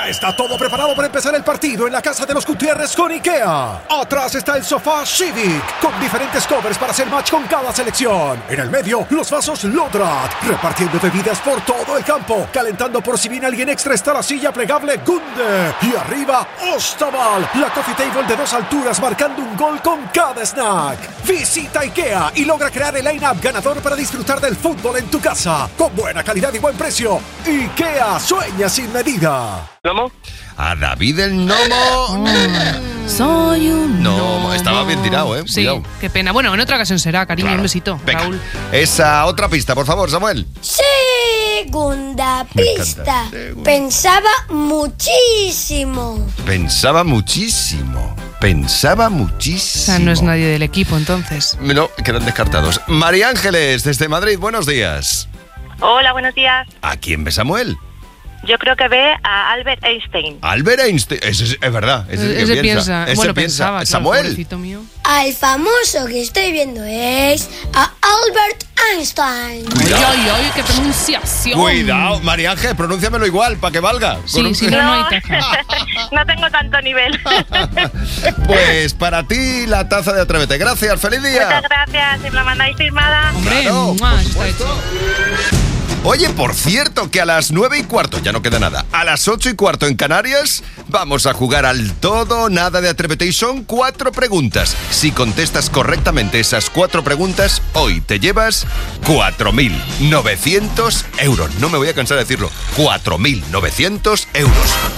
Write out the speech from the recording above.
Ya está todo preparado para empezar el partido en la casa de los Gutiérrez con IKEA. Atrás está el sofá Civic, con diferentes covers para hacer match con cada selección. En el medio, los vasos Lodrat, repartiendo bebidas por todo el campo. Calentando por si viene alguien extra está la silla plegable Gunde. Y arriba, Ostaval, la coffee table de 2 alturas marcando un gol con cada snack. Visita IKEA y logra crear el line-up ganador para disfrutar del fútbol en tu casa. Con buena calidad y buen precio. IKEA, sueña sin medida. ¿Gnomo? A David el Gnomo. Soy un No, estaba bien tirado, ¿eh? Sí, Cuidado. qué pena. Bueno, en otra ocasión será, cariño. Claro. Un besito, Venga, Raúl. esa otra pista, por favor, Samuel. Segunda Me pista. encanta. Pensaba muchísimo. Pensaba muchísimo. Pensaba O muchísimo. sea, no es nadie del equipo, entonces. No, quedan descartados. María Ángeles, desde Madrid, buenos días. Hola, buenos días. ¿A quién ve Samuel? Yo creo que ve a Albert Einstein. Albert Einstein. Ese es verdad. Ese es el que Ese piensa. Ese Bueno, piensa. pensaba. claro, Samuel. pobrecito mío. Al famoso que estoy viendo es a Albert Einstein. Cuidado. Ay, ay, ay, qué pronunciación. Cuidado, María Ángel, pronúnciamelo igual, para que valga. Sí, si no, no hay taza. No tengo tanto nivel. Pues para ti la taza de Atrévete. Gracias, feliz día. Muchas gracias. Si me la mandáis firmada. Hombre, Claro, ¡mua! por Está supuesto. hecho. Oye, por cierto, que a las 9:15, ya no queda nada, a las 8:15 en Canarias, vamos a jugar al todo o nada de Atrévete y son 4 preguntas. Si contestas correctamente esas 4 preguntas, hoy te llevas 4.900 euros. No me voy a cansar de decirlo, 4.900 euros.